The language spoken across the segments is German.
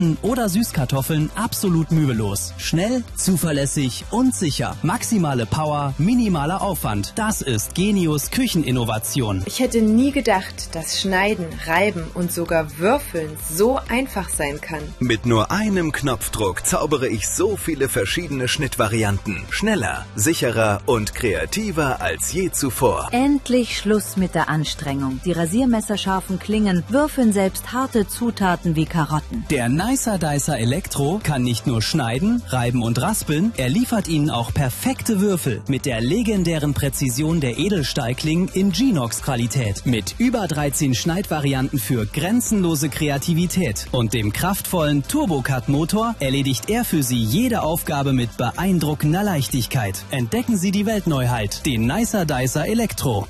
Karotten oder Süßkartoffeln absolut mühelos. Schnell, zuverlässig und sicher. Maximale Power, minimaler Aufwand. Das ist Genius Kücheninnovation. Ich hätte nie gedacht, dass Schneiden, Reiben und sogar Würfeln so einfach sein kann. Mit nur einem Knopfdruck zaubere ich so viele verschiedene Schnittvarianten. Schneller, sicherer und kreativer als je zuvor. Endlich Schluss mit der Anstrengung. Die rasiermesserscharfen Klingen würfeln selbst harte Zutaten wie Karotten. Der Nicer Dicer Elektro kann nicht nur schneiden, reiben und raspeln, er liefert Ihnen auch perfekte Würfel mit der legendären Präzision der Edelstahlklingen in Genox-Qualität. Mit über 13 Schneidvarianten für grenzenlose Kreativität und dem kraftvollen Turbo-Cut-Motor erledigt er für Sie jede Aufgabe mit beeindruckender Leichtigkeit. Entdecken Sie die Weltneuheit, den Nicer Dicer Elektro.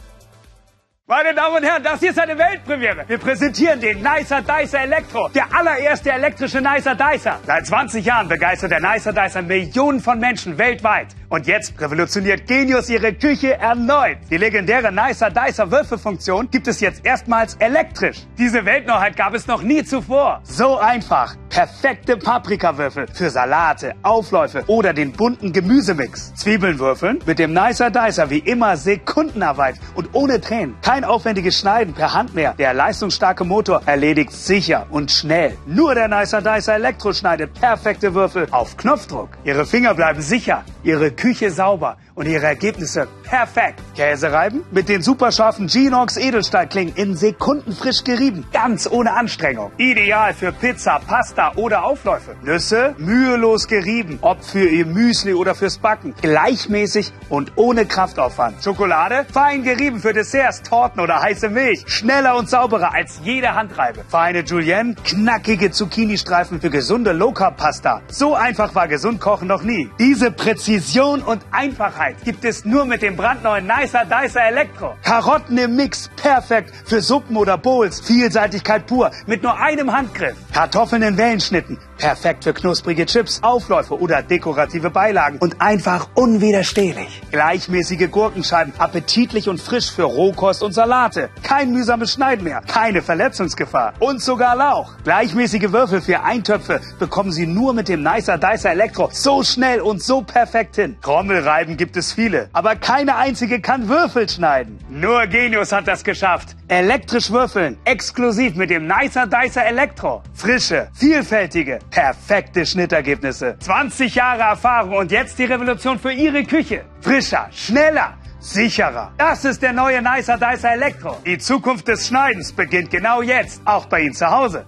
Meine Damen und Herren, das hier ist eine Weltpremiere. Wir präsentieren den Nicer Dicer Elektro, der allererste elektrische Nicer Dicer. Seit 20 Jahren begeistert der Nicer Dicer Millionen von Menschen weltweit. Und jetzt revolutioniert Genius ihre Küche erneut. Die legendäre Nicer Dicer Würfelfunktion gibt es jetzt erstmals elektrisch. Diese Weltneuheit gab es noch nie zuvor. So einfach. Perfekte Paprikawürfel für Salate, Aufläufe oder den bunten Gemüsemix. Zwiebeln würfeln mit dem Nicer Dicer wie immer Sekundenarbeit und ohne Tränen. Kein aufwendiges Schneiden per Hand mehr. Der leistungsstarke Motor erledigt sicher und schnell. Nur der Nicer Dicer Elektro schneidet perfekte Würfel auf Knopfdruck. Ihre Finger bleiben sicher, Ihre Küche sauber und Ihre Ergebnisse perfekt. Käse reiben mit den superscharfen Genox Edelstahlklingen in Sekunden frisch gerieben. Ganz ohne Anstrengung. Ideal für Pizza, Pasta oder Aufläufe. Nüsse mühelos gerieben. Ob für Ihr Müsli oder fürs Backen. Gleichmäßig und ohne Kraftaufwand. Schokolade fein gerieben für Desserts, Torten oder heiße Milch. Schneller und sauberer als jede Handreibe. Feine Julienne, knackige Zucchini-Streifen für gesunde Low-Carb-Pasta. So einfach war gesund kochen noch nie. Diese Präzision und Einfachheit gibt es nur mit dem brandneuen Nicer Dicer Elektro. Karotten im Mix, perfekt für Suppen oder Bowls. Vielseitigkeit pur, mit nur einem Handgriff. Kartoffeln in Wellenschnitten, perfekt für knusprige Chips, Aufläufe oder dekorative Beilagen. Und einfach unwiderstehlich. Gleichmäßige Gurkenscheiben, appetitlich und frisch für Rohkost und Salate. Kein mühsames Schneiden mehr, keine Verletzungsgefahr. Und sogar Lauch. Gleichmäßige Würfel für Eintöpfe bekommen Sie nur mit dem Nicer Dicer Elektro so schnell und so perfekt hin. Trommelreiben gibt es viele, aber keine einzige kann Würfel schneiden. Nur Genius hat das geschafft. Elektrisch würfeln, exklusiv mit dem Nicer Dicer Elektro. Frische, vielfältige, perfekte Schnittergebnisse. 20 Jahre Erfahrung und jetzt die Revolution für Ihre Küche. Frischer, schneller, sicherer. Das ist der neue Nicer Dicer Elektro. Die Zukunft des Schneidens beginnt genau jetzt, auch bei Ihnen zu Hause.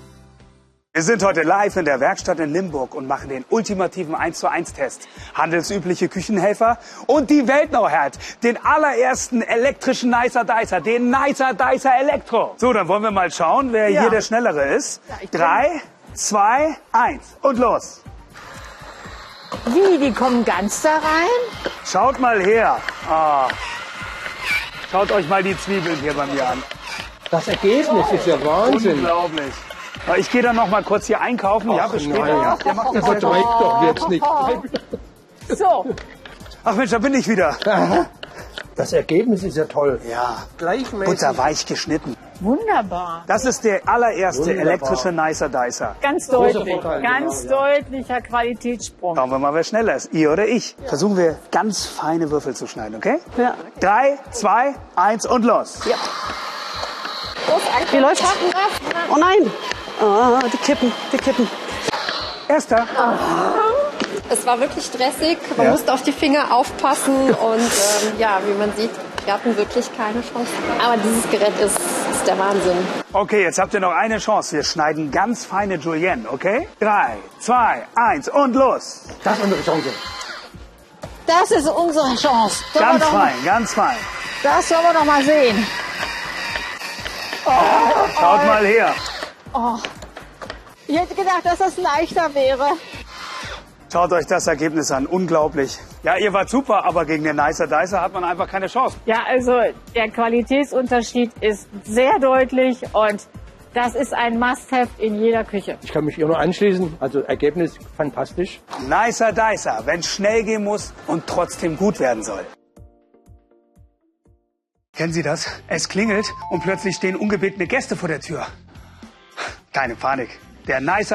Wir sind heute live in der Werkstatt in Limburg und machen den ultimativen 1:1-Test. Handelsübliche Küchenhelfer und die Weltneuheit, den allerersten elektrischen Nicer Dicer, den Nicer Dicer Elektro. So, dann wollen wir mal schauen, wer hier der Schnellere ist. 3, 2, 1 und los. Wie, die kommen ganz da rein? Schaut mal her. Ah. Schaut euch mal die Zwiebeln hier bei mir an. Das Ergebnis ist ja Wahnsinn. Unglaublich. Ich gehe dann noch mal kurz hier einkaufen. Ja, bis später. Nein, Ihr macht das übertreibt doch jetzt nicht. So. Ach Mensch, da bin ich wieder. Das Ergebnis ist ja toll. Ja, Gleichmäßig. butterweich geschnitten. Wunderbar. Das ist der allererste elektrische Nicer Dicer. Ganz deutlich. Vorteil, Ganz genau, deutlicher Qualitätssprung. Schauen wir mal, wer schneller ist. Ihr oder ich. Versuchen wir ganz feine Würfel zu schneiden, okay? Ja. 3, 2, 1 und los. Ja. Wie läuft's? Oh nein! Oh, die kippen, die kippen. Erster. Es war wirklich stressig, man musste auf die Finger aufpassen und ja, wie man sieht, wir hatten wirklich keine Chance. Aber dieses Gerät ist der Wahnsinn. Okay, jetzt habt ihr noch eine Chance. Wir schneiden ganz feine Julienne, okay? 3, 2, 1 und los. Das ist unsere Chance. Das ist unsere Chance. Ganz fein, ganz fein. Das sollen wir doch mal sehen. Schaut mal her. Oh. Ich hätte gedacht, dass das leichter wäre. Schaut euch das Ergebnis an. Unglaublich. Ja, ihr wart super, aber gegen den Nicer Dicer hat man einfach keine Chance. Ja, also der Qualitätsunterschied ist sehr deutlich und das ist ein Must-have in jeder Küche. Ich kann mich ihr nur anschließen. Also Ergebnis fantastisch. Nicer Dicer, wenn es schnell gehen muss und trotzdem gut werden soll. Kennen Sie das? Es klingelt und plötzlich stehen ungebetene Gäste vor der Tür. Keine Panik. Der Nicer